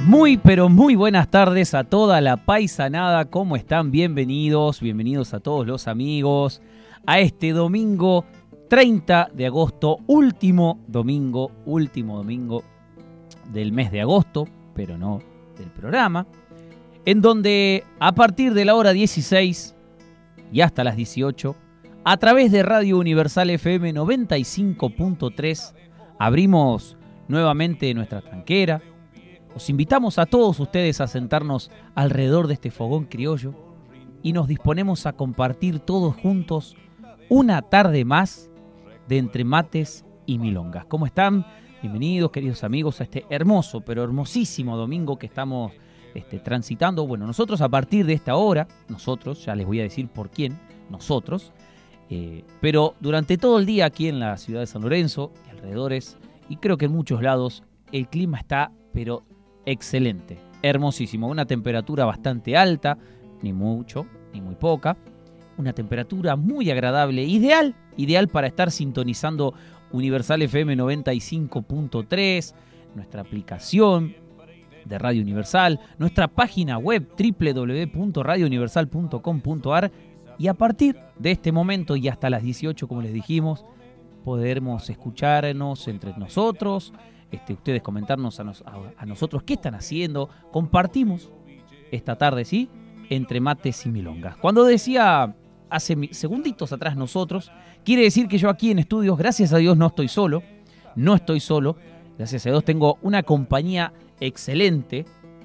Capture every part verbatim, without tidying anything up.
Muy, pero muy buenas tardes a toda la paisanada. ¿Cómo están? Bienvenidos, bienvenidos a todos los amigos a este domingo treinta de agosto, último domingo, último domingo del mes de agosto, pero no del programa, en donde a partir de la hora dieciséis y hasta las dieciocho, a través de Radio Universal F M noventa y cinco punto tres, abrimos nuevamente nuestra tranquera. Os invitamos a todos ustedes a sentarnos alrededor de este fogón criollo y nos disponemos a compartir todos juntos una tarde más de Entre Mates y Milongas. ¿Cómo están? Bienvenidos, queridos amigos, a este hermoso, pero hermosísimo domingo que estamos este, transitando. Bueno, nosotros a partir de esta hora, nosotros, ya les voy a decir por quién, nosotros, eh, pero durante todo el día aquí en la ciudad de San Lorenzo y alrededores, y creo que en muchos lados, el clima está, pero excelente, hermosísimo, una temperatura bastante alta, ni mucho, ni muy poca, una temperatura muy agradable, ideal, ideal para estar sintonizando Universal F M noventa y cinco punto tres, nuestra aplicación de Radio Universal, nuestra página web doble u doble u doble u punto radio universal punto com punto a r, y a partir de este momento y hasta las dieciocho, como les dijimos, podremos escucharnos entre nosotros. Este, ustedes comentarnos a, nos, a, a nosotros qué están haciendo. Compartimos esta tarde, ¿sí? Entre Mates y Milongas. Cuando decía hace segunditos atrás nosotros, quiere decir que yo aquí en estudios, gracias a Dios, no estoy solo. No estoy solo. Gracias a Dios tengo una compañía excelente.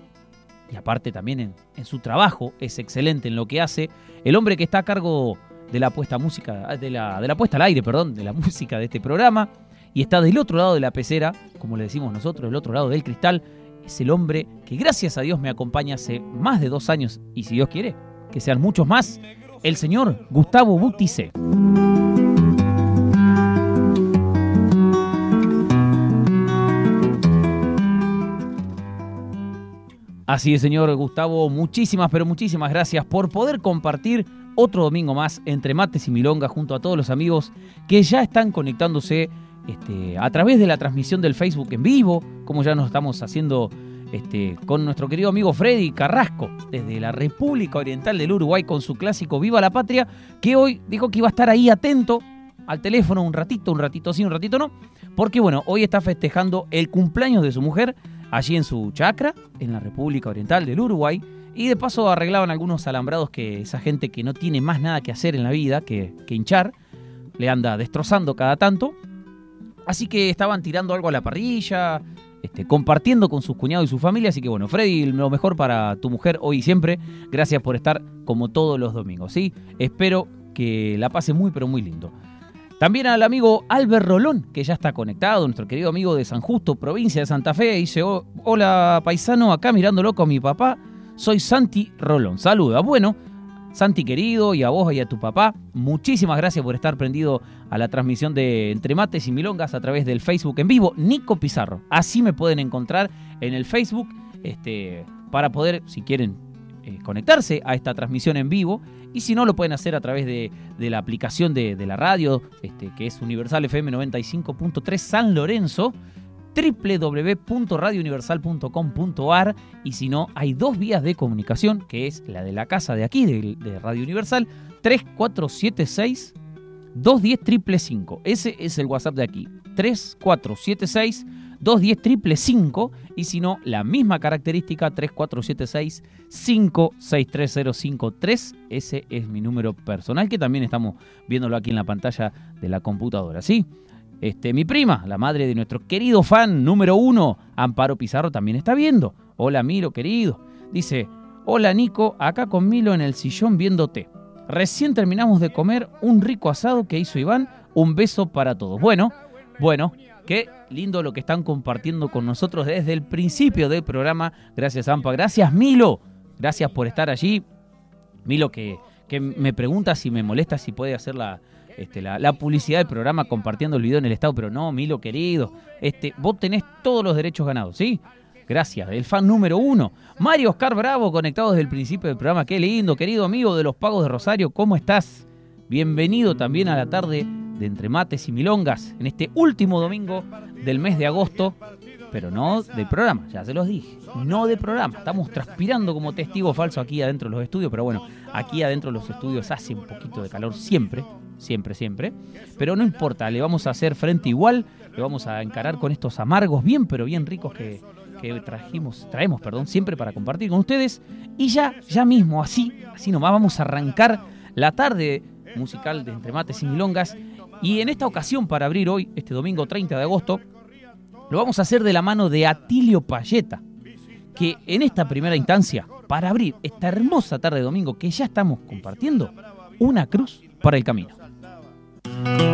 Y aparte también en, en su trabajo es excelente en lo que hace. El hombre que está a cargo de la puesta música, de la, de la puesta al aire, perdón, de la música de este programa. Y está del otro lado de la pecera, como le decimos nosotros, del otro lado del cristal, es el hombre que gracias a Dios me acompaña hace más de dos años, y si Dios quiere, que sean muchos más, el señor Gustavo Butticé. Así es, señor Gustavo, muchísimas, pero muchísimas gracias por poder compartir otro domingo más Entre Mates y Milongas junto a todos los amigos que ya están conectándose Este, a través de la transmisión del Facebook en vivo, como ya nos estamos haciendo este, con nuestro querido amigo Freddy Carrasco, desde la República Oriental del Uruguay, con su clásico Viva la Patria, que hoy dijo que iba a estar ahí atento al teléfono un ratito, un ratito sí, un ratito no, porque bueno, hoy está festejando el cumpleaños de su mujer, allí en su chacra, en la República Oriental del Uruguay, y de paso arreglaban algunos alambrados que esa gente que no tiene más nada que hacer en la vida que, que hinchar, le anda destrozando cada tanto. Así que estaban tirando algo a la parrilla, este, compartiendo con sus cuñados y su familia. Así que bueno, Freddy, lo mejor para tu mujer hoy y siempre. Gracias por estar como todos los domingos, ¿sí? Espero que la pase muy, pero muy lindo. También al amigo Albert Rolón, que ya está conectado, nuestro querido amigo de San Justo, provincia de Santa Fe. Dice, oh, hola paisano, acá mirándolo con mi papá. Soy Santi Rolón. Saluda. Bueno, Santi querido, y a vos y a tu papá, muchísimas gracias por estar prendido a la transmisión de Entre Mates y Milongas a través del Facebook en vivo, Nico Pizarro. Así me pueden encontrar en el Facebook este, para poder, si quieren, eh, conectarse a esta transmisión en vivo. Y si no, lo pueden hacer a través de, de la aplicación de, de la radio, este, que es Universal F M noventa y cinco punto tres San Lorenzo, doble u doble u doble u punto radio universal punto com punto a r, y si no, hay dos vías de comunicación, que es la de la casa de aquí, de, de Radio Universal, tres cuatro siete seis, dos uno cero, cinco cinco cinco. Ese es el WhatsApp de aquí, tres cuatro siete seis, dos uno cero, cinco cinco cinco, y si no, la misma característica, tres cuatro siete seis, cinco seis tres cero cinco tres. Ese es mi número personal, que también estamos viéndolo aquí en la pantalla de la computadora, ¿sí? Este, mi prima, la madre de nuestro querido fan número uno, Amparo Pizarro, también está viendo. Hola Milo, querido. Dice, hola Nico, acá con Milo en el sillón viéndote. Recién terminamos de comer un rico asado que hizo Iván. Un beso para todos. Bueno, bueno, qué lindo lo que están compartiendo con nosotros desde el principio del programa. Gracias, Ampa. Gracias, Milo. Gracias por estar allí. Milo que, que me pregunta si me molesta si puede hacer la... Este, la, la publicidad del programa compartiendo el video en el estado, pero no, Milo querido, este, vos tenés todos los derechos ganados, ¿sí? Gracias, el fan número uno. Mario Oscar Bravo, conectado desde el principio del programa, qué lindo, querido amigo de los Pagos de Rosario, ¿cómo estás? Bienvenido también a la tarde de Entre Mates y Milongas, en este último domingo del mes de agosto, pero no del programa, ya se los dije, no del programa. Estamos transpirando como testigo falso aquí adentro de los estudios, pero bueno, aquí adentro de los estudios hace un poquito de calor siempre, siempre, siempre, pero no importa, le vamos a hacer frente igual, le vamos a encarar con estos amargos bien, pero bien ricos que, que trajimos, traemos, perdón, siempre para compartir con ustedes, y ya, ya mismo, así, así nomás vamos a arrancar la tarde musical de Entre Mates y Milongas, y en esta ocasión, para abrir hoy, este domingo treinta de agosto, lo vamos a hacer de la mano de Atilio Payeta, que en esta primera instancia, para abrir esta hermosa tarde de domingo que ya estamos compartiendo, una cruz para el camino.